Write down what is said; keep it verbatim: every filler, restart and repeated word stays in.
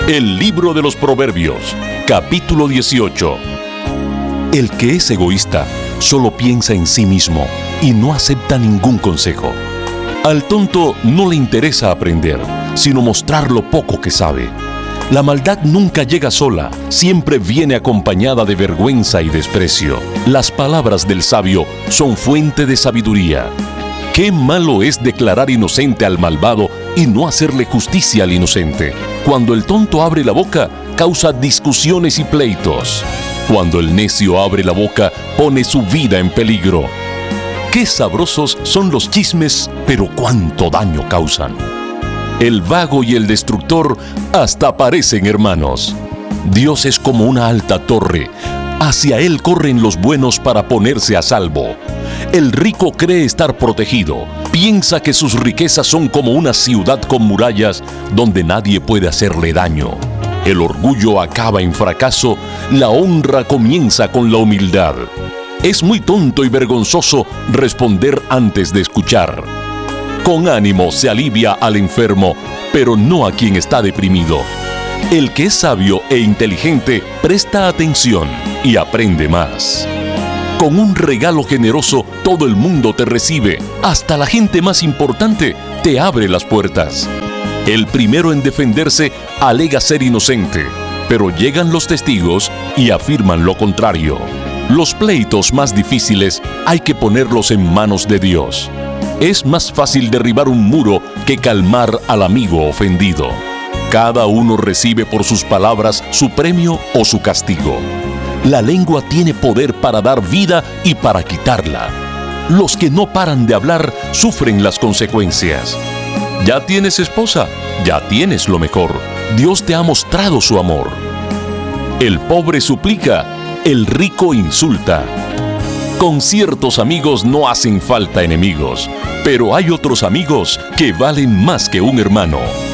El libro de los Proverbios, capítulo dieciocho. El que es egoísta solo piensa en sí mismo y no acepta ningún consejo. Al tonto no le interesa aprender, sino mostrar lo poco que sabe. La maldad nunca llega sola, siempre viene acompañada de vergüenza y desprecio. Las palabras del sabio son fuente de sabiduría. Qué malo es declarar inocente al malvado y no hacerle justicia al inocente. Cuando el tonto abre la boca, causa discusiones y pleitos. Cuando el necio abre la boca, pone su vida en peligro. Qué sabrosos son los chismes, pero cuánto daño causan. El vago y el destructor hasta parecen hermanos. Dios es como una alta torre. Hacia Él corren los buenos para ponerse a salvo. El rico cree estar protegido. Piensa que sus riquezas son como una ciudad con murallas donde nadie puede hacerle daño. El orgullo acaba en fracaso. La honra comienza con la humildad. Es muy tonto y vergonzoso responder antes de escuchar. Con ánimo se alivia al enfermo, pero no a quien está deprimido. El que es sabio e inteligente presta atención y aprende más. Con un regalo generoso todo el mundo te recibe, hasta la gente más importante te abre las puertas. El primero en defenderse alega ser inocente, pero llegan los testigos y afirman lo contrario. Los pleitos más difíciles hay que ponerlos en manos de Dios. Es más fácil derribar un muro que calmar al amigo ofendido. Cada uno recibe por sus palabras su premio o su castigo. La lengua tiene poder para dar vida y para quitarla. Los que no paran de hablar sufren las consecuencias. ¿Ya tienes esposa? Ya tienes lo mejor. Dios te ha mostrado su amor. El pobre suplica, el rico insulta. Con ciertos amigos no hacen falta enemigos, pero hay otros amigos que valen más que un hermano.